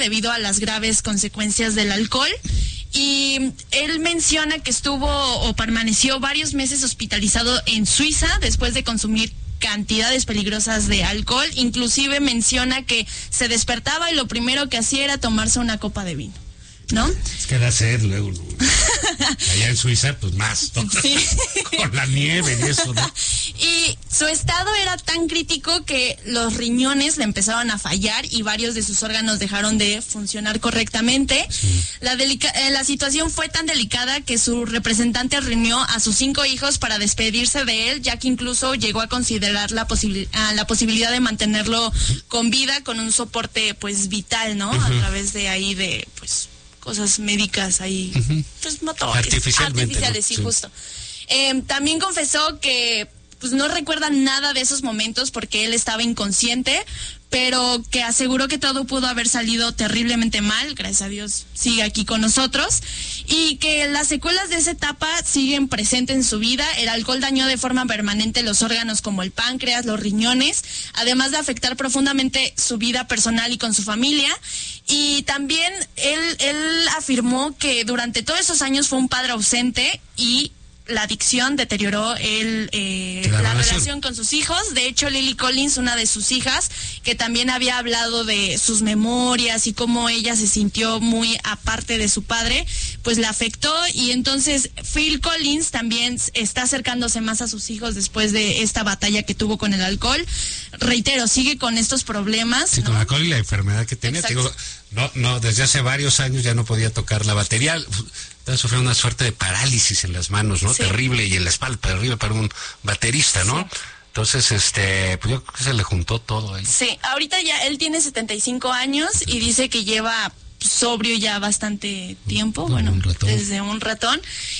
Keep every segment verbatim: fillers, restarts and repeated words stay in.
debido a las graves consecuencias del alcohol. Y él menciona que estuvo o permaneció varios meses hospitalizado en Suiza después de consumir cantidades peligrosas de alcohol. Inclusive menciona que se despertaba y lo primero que hacía era tomarse una copa de vino, ¿no? Es que da sed luego, ¿no? Allá en Suiza, pues más, ¿no? Sí. Con la nieve y eso, ¿no? Y su estado era tan crítico que los riñones le empezaron a fallar y varios de sus órganos dejaron de funcionar correctamente. Sí. La, delica- eh, la situación fue tan delicada que su representante reunió a sus cinco hijos para despedirse de él, ya que incluso llegó a considerar la, posibil- a la posibilidad de mantenerlo con vida con un soporte pues vital, ¿no? Uh-huh. A través de ahí de pues cosas médicas ahí, uh-huh. pues motores. Artificialmente. Artificiales, sí, sí. Justo. Eh, también confesó que pues no recuerda nada de esos momentos porque él estaba inconsciente, pero que aseguró que todo pudo haber salido terriblemente mal, gracias a Dios sigue aquí con nosotros, y que las secuelas de esa etapa siguen presentes en su vida. El alcohol dañó de forma permanente los órganos como el páncreas, los riñones, además de afectar profundamente su vida personal y con su familia. Y también él, él afirmó que durante todos esos años fue un padre ausente y la adicción deterioró el, eh, la, la relación. relación con sus hijos. De hecho, Lily Collins, una de sus hijas, que también había hablado de sus memorias y cómo ella se sintió muy aparte de su padre, pues la afectó. Y entonces Phil Collins también está acercándose más a sus hijos después de esta batalla que tuvo con el alcohol. Reitero, sigue con estos problemas. Sí, ¿no? Con el alcohol y la enfermedad que tenía. Digo, no, no, desde hace varios años ya no podía tocar la batería. Sufrió una suerte de parálisis en las manos, ¿no? Sí. Terrible, y en la espalda, terrible para un baterista, ¿no? Sí. Entonces, este, pues yo creo que se le juntó todo ahí. Sí, ahorita ya él tiene setenta y cinco años y dice que lleva sobrio ya bastante tiempo, no, bueno, un desde un ratón.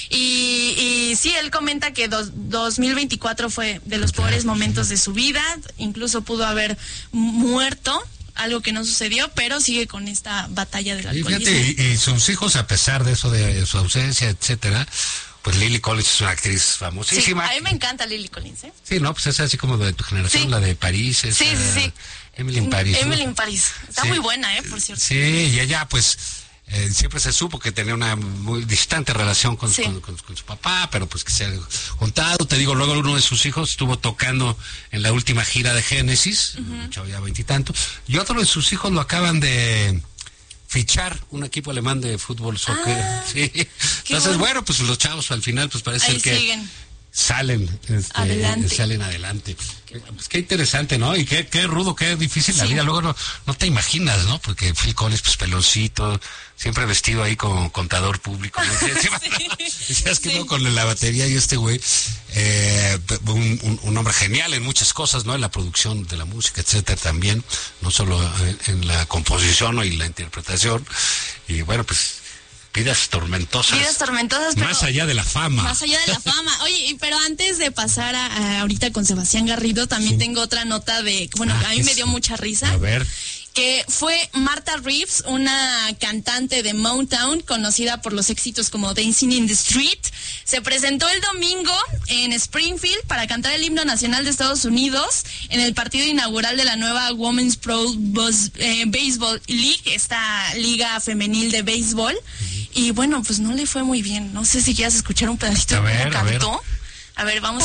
Y, y sí, él comenta que dos, dos mil veinticuatro fue de los peores momentos de su vida, incluso pudo haber muerto, algo que no sucedió, pero sigue con esta batalla del alcoholismo. Y, fíjate, y, y sus hijos, a pesar de eso, de su ausencia, etcétera, pues Lily Collins es una actriz famosísima. Sí, a mí me encanta Lily Collins, ¿eh? Sí, no, pues es así como de tu generación, sí. La de París. Esa, sí, sí, sí. Emily in Paris. Emily ¿no? in Paris. Está sí. muy buena, ¿eh? Por cierto. Sí, y ella, pues, eh, siempre se supo que tenía una muy distante relación con, sí. con, con, con su papá, pero pues que se ha juntado. Te digo, luego uno de sus hijos estuvo tocando en la última gira de Génesis, uh-huh. chavo ya veintitantos, y otro de sus hijos lo acaban de fichar, un equipo alemán de fútbol, soccer. Ah, sí. Entonces, bueno. bueno, pues los chavos al final, pues parece Ahí que siguen. salen, este, adelante. salen adelante. Qué, pues qué interesante, ¿no? Y qué, qué rudo, qué difícil sí. la vida. Luego no, no te imaginas, ¿no? Porque Phil Collins, pues peloncito, siempre vestido ahí como contador público, ¿no? Sí. Decías que sí. no, con la batería y este güey, eh, un, un, un hombre genial en muchas cosas, ¿no? En la producción de la música, etcétera, también, no solo en, en la composición, ¿no? Y la interpretación. Y bueno, pues vidas tormentosas. Vidas tormentosas, pero más allá de la fama. Más allá de la fama. Oye, pero antes de pasar a, a ahorita con Sebastián Garrido, también sí. tengo otra nota de, bueno, ah, a mí me dio mucha risa. A ver. Que fue Martha Reeves, una cantante de Motown, conocida por los éxitos como Dancing in the Street. Se presentó el domingo en Springfield para cantar el himno nacional de Estados Unidos en el partido inaugural de la nueva Women's Pro Bus, eh, Baseball League, esta liga femenil de béisbol. Uh-huh. Y bueno, pues no le fue muy bien. No sé si quieras escuchar un pedacito de cómo cantó. A ver, a ver, vamos.